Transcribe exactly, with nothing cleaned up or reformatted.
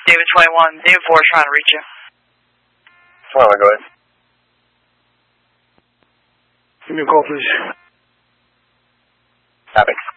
David twenty-one, David four trying to reach you. twenty-one, go ahead. Give me a call, please. Copy.